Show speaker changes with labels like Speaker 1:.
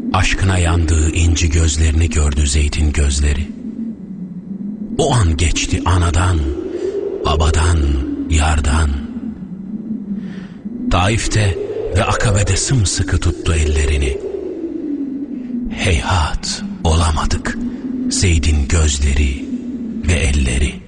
Speaker 1: Aşkına yandığı inci gözlerini gördü Zeyd'in gözleri. O an geçti anadan, babadan, yardan. Taif'te ve Akabe'de sımsıkı tuttu ellerini. Heyhat olamadık Zeyd'in gözleri ve elleri.